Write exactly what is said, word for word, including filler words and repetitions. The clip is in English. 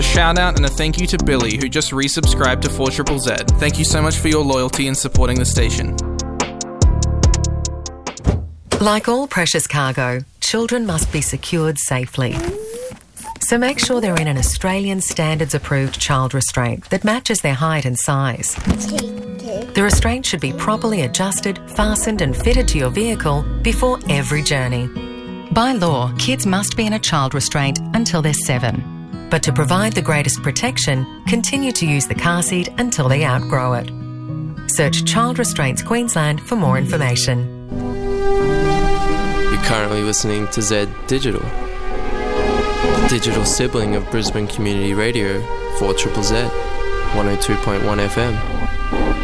A shout out and a thank you to Billy, who just resubscribed to four Z Z Z. Thank you so much for your loyalty in supporting the station. Like all precious cargo, children must be secured safely. So make sure they're in an Australian standards approved child restraint that matches their height and size. The restraint should be properly adjusted, fastened and fitted to your vehicle before every journey. By law, kids must be in a child restraint until they're seven. But to provide the greatest protection, continue to use the car seat until they outgrow it. Search Child Restraints Queensland for more information. You're currently listening to Z Digital, the digital sibling of Brisbane Community Radio, four Z Z Z, one oh two point one F M.